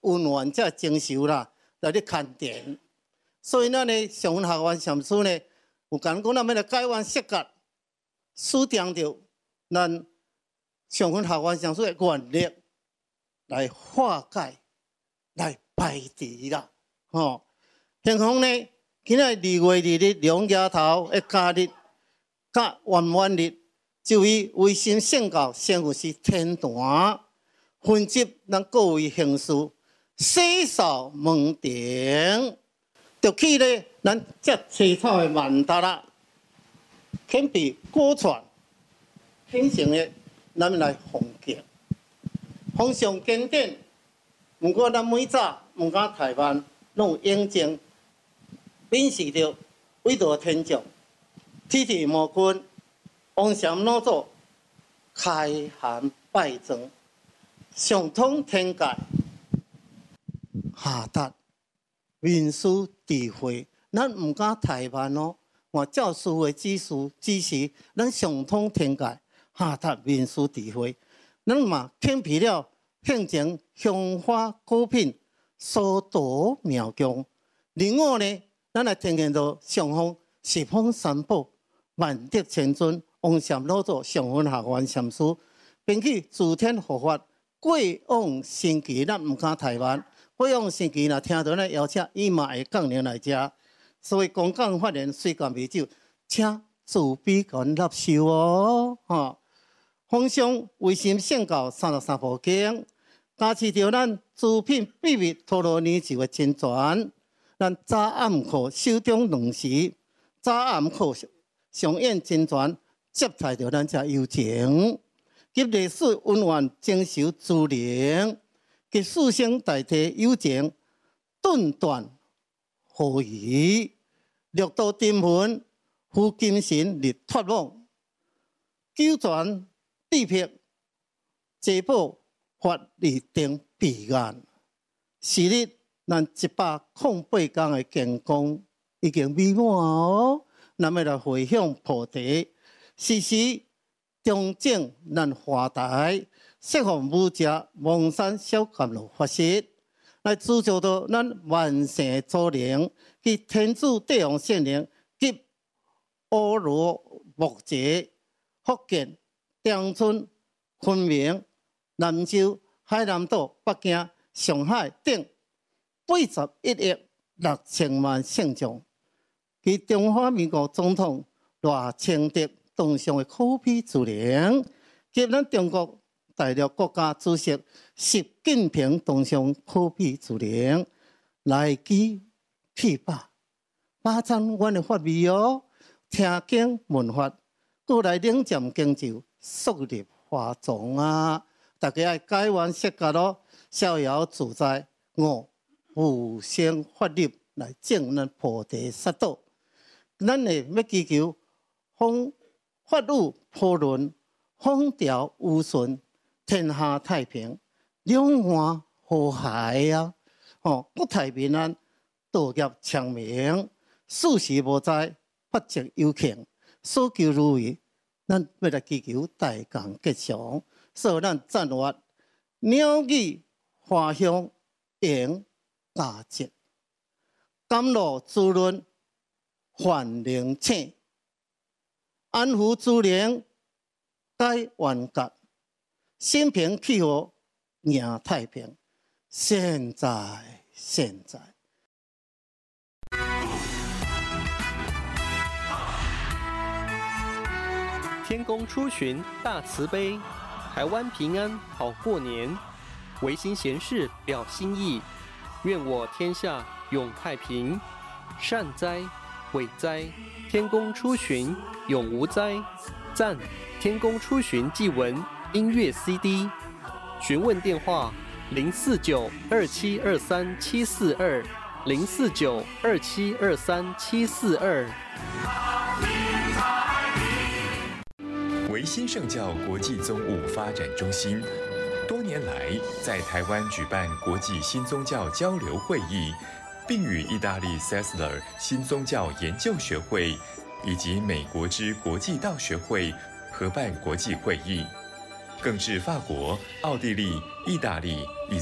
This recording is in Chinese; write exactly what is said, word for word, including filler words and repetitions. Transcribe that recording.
温源才精修啦，来咧牵电。所以咱呢，上文学院禅师呢，有讲讲咱要来改弯设格，锁定着咱上文学院禅师的原力来化解、来排除啦，吼。幸好呢，今仔二月二日两丫头的假日、甲圆满日，就以维新圣教圣父是天坛，分集咱各位行事，洗扫门庭。就去咧，咱遮青草的曼达啦，肯比果串，品成的，咱们来奉敬，奉上经典。毋过咱每早毋敢台湾，拢有应证，秉持着伟大天将，天地魔君，王禅老祖开函拜赠，上通天界，下达。民主智慧，咱毋敢台湾哦。我教师的指示指示，咱上通天界，下达民主智慧。咱嘛肯皮了现前香花果品，所夺妙功。另外呢，咱来听见到上方十方三宝，万德千尊，王禅老祖上分下元禅师，并去诸天护法，过往神奇，咱毋敢台湾。过往时期若听到咱邀请，伊嘛会降临来遮，所以公讲发言水甘美酒，请自卑甲纳受哦，吼！奉上维心圣教三十三部经，加持着咱诸品秘密陀罗尼咒的真传，咱早暗课手中两时，早暗课上演真传，接待着咱遮友情，及历史温暖精修资灵。给四生代替友情，顿断何疑？六道颠魂，护金神立脱网，九传地撇，济宝法力定彼岸。是日咱一百零八天的健康已经美满哦，咱要来回向菩提，时时中正咱华台。释放武者蒙山小甘露法师，来铸造到咱万世祖灵及天主帝王圣灵及阿罗木节、福建、长春、昆明、南州、海南岛、北京、上海等八十一亿六千万圣众，及中华民国总统赖清德当上的可比之灵，及咱中国。大陆国家主席习近平当上可比之灵，来基辟法，发展阮的法味哦，听经闻法，过来领占经咒，速入华藏啊！大家爱改弯设格咯，逍遥自在，我无生法律来证咱菩提萨道。咱会要祈求风法雨波润，风调雨顺。天下太平，两岸和谐啊！吼，国泰民安，道业昌明，事事无灾，百疾有庆，所求如意。咱要来祈求大功吉祥，所以咱赞话鸟语花香迎佳节，甘露滋润繁荣庆，安抚之灵改万格。心平气和，赢太平。现在，现在， 天公出巡大慈悲，台湾平安好过年。维新贤士表心意，愿我天下永太平。善哉，伟哉，天公出巡永无灾。赞，天公出巡祭文。音乐 C D， 询问电话零四九二七二三七四二零四九二七二三七四二。 维新圣教国际宗务发展中心多年来在台湾举办国际新宗教交流会议，并与意大利 Sessler 新宗教研究学会以及美国之国际道学会合办国际会议。更至法国、奥地利、意大利以